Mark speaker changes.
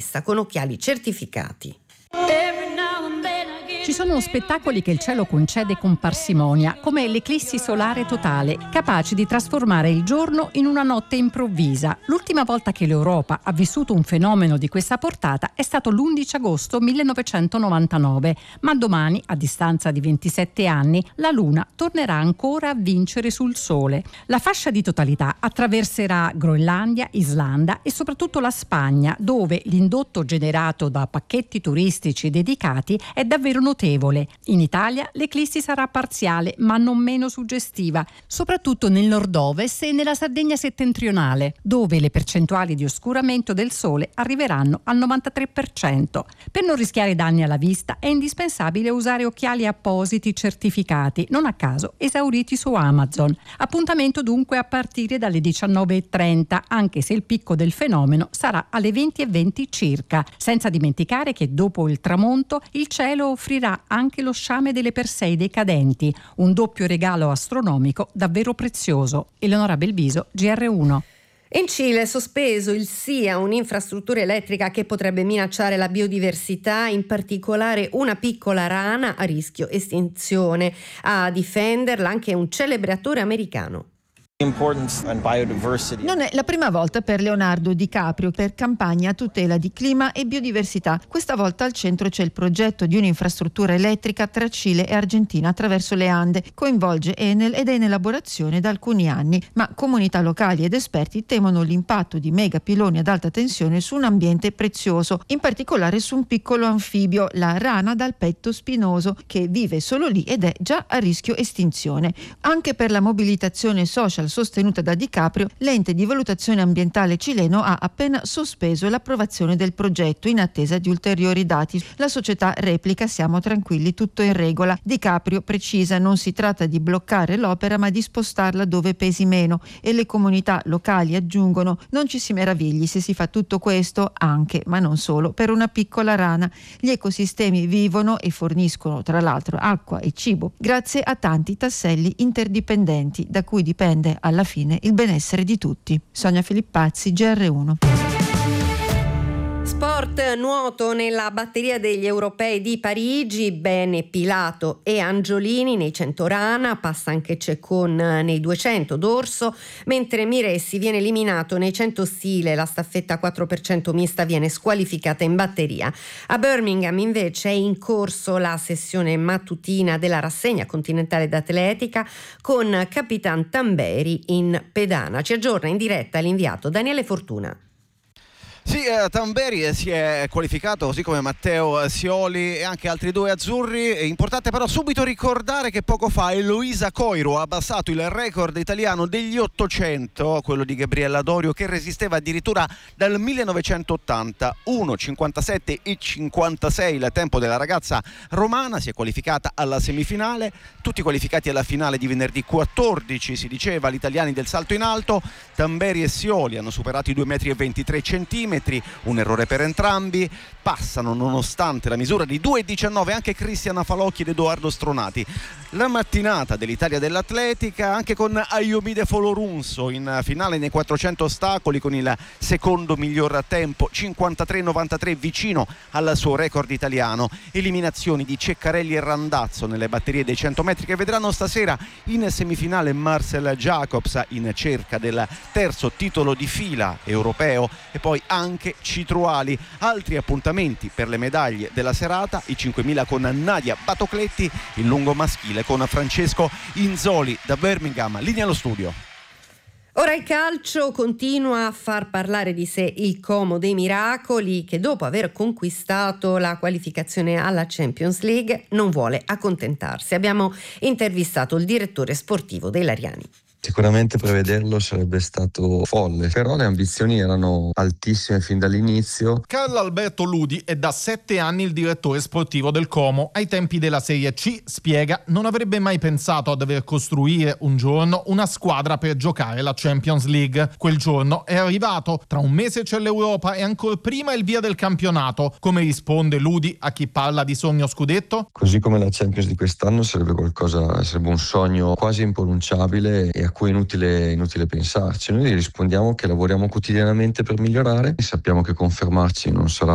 Speaker 1: vista con occhiali certificati.
Speaker 2: Ci sono spettacoli che il cielo concede con parsimonia, come l'eclissi solare totale, capaci di trasformare il giorno in una notte improvvisa. L'ultima volta che l'Europa ha vissuto un fenomeno di questa portata è stato l'11 agosto 1999, ma domani, a distanza di 27 anni, la Luna tornerà ancora a vincere sul Sole. La fascia di totalità attraverserà Groenlandia, Islanda e soprattutto la Spagna, dove l'indotto generato da pacchetti turistici dedicati è davvero notevole. In Italia l'eclissi sarà parziale ma non meno suggestiva, soprattutto nel nord-ovest e nella Sardegna settentrionale, dove le percentuali di oscuramento del sole arriveranno al 93%. Per non rischiare danni alla vista è indispensabile usare occhiali appositi certificati, non a caso esauriti su Amazon. Appuntamento dunque a partire dalle 19:30, anche se il picco del fenomeno sarà alle 20:20 circa, senza dimenticare che dopo il tramonto il cielo offrirà anche lo sciame delle Perseide cadenti, un doppio regalo astronomico davvero prezioso. Eleonora Belviso, GR1.
Speaker 1: In Cile è sospeso il sì a un'infrastruttura elettrica che potrebbe minacciare la biodiversità, in particolare una piccola rana a rischio estinzione. A difenderla anche un celebre attore americano.
Speaker 3: Non è la prima volta per Leonardo DiCaprio per campagna a tutela di clima e biodiversità. Questa volta al centro c'è il progetto di un'infrastruttura elettrica tra Cile e Argentina attraverso le Ande. Coinvolge Enel ed è in elaborazione da alcuni anni, ma comunità locali ed esperti temono l'impatto di megapiloni ad alta tensione su un ambiente prezioso, in particolare su un piccolo anfibio, la rana dal petto spinoso, che vive solo lì ed è già a rischio estinzione. Anche per la mobilitazione social sostenuta da DiCaprio, l'ente di valutazione ambientale cileno ha appena sospeso l'approvazione del progetto in attesa di ulteriori dati. La società replica: siamo tranquilli, tutto in regola. DiCaprio precisa: non si tratta di bloccare l'opera ma di spostarla dove pesi meno, e le comunità locali aggiungono: non ci si meravigli se si fa tutto questo anche, ma non solo, per una piccola rana. Gli ecosistemi vivono e forniscono tra l'altro acqua e cibo grazie a tanti tasselli interdipendenti da cui dipende alla fine il benessere di tutti. Sonia Filippazzi, GR1.
Speaker 1: Sport, nuoto nella batteria degli europei di Parigi, bene Pilato e Angiolini nei 100 rana, passa anche Ceccon nei 200 dorso, mentre Miressi viene eliminato nei 100 stile, la staffetta 4% mista viene squalificata in batteria. A Birmingham invece è in corso la sessione mattutina della rassegna continentale d'atletica con Capitan Tamberi in pedana. Ci aggiorna in diretta l'inviato Daniele Fortuna.
Speaker 4: Sì, Tamberi si è qualificato così come Matteo Sioli e anche altri due azzurri. È importante però subito ricordare che poco fa Eloisa Coiro ha abbassato il record italiano degli 800, quello di Gabriella Dorio, che resisteva addirittura dal 1980, 1,57 e 56 il tempo della ragazza romana. Si è qualificata alla semifinale, tutti qualificati alla finale di venerdì 14, si diceva, gli italiani del salto in alto. Tamberi e Sioli hanno superato i 2,23 m, un errore per entrambi, passano nonostante la misura di 2,19 anche Cristiana Falocchi ed Edoardo Stronati. La mattinata dell'Italia dell'atletica anche con Ayomide Folorunso in finale nei 400 ostacoli con il secondo miglior tempo, 53,93, vicino al suo record italiano. Eliminazioni di Ceccarelli e Randazzo nelle batterie dei 100 metri che vedranno stasera in semifinale Marcel Jacobs in cerca del terzo titolo di fila europeo, e poi anche Citruali. Altri appuntamenti per le medaglie della serata: i 5.000 con Nadia Batocletti, il lungo maschile con Francesco Inzoli. Da Birmingham, linea allo studio.
Speaker 1: Ora il calcio continua a far parlare di sé il Como dei Miracoli, che dopo aver conquistato la qualificazione alla Champions League non vuole accontentarsi. Abbiamo intervistato il direttore sportivo dei Lariani.
Speaker 5: Sicuramente prevederlo sarebbe stato folle, però le ambizioni erano altissime fin dall'inizio.
Speaker 6: Carlo Alberto Ludi è da 7 anni il direttore sportivo del Como. Ai tempi della Serie C, spiega, non avrebbe mai pensato a dover costruire un giorno una squadra per giocare la Champions League. Quel giorno è arrivato, tra un mese c'è l'Europa e ancora prima il via del campionato. Come risponde Ludi a chi parla di sogno scudetto?
Speaker 5: Così come la Champions di quest'anno sarebbe un sogno quasi impronunciabile e a cui è inutile pensarci. Noi rispondiamo che lavoriamo quotidianamente per migliorare e sappiamo che confermarci non sarà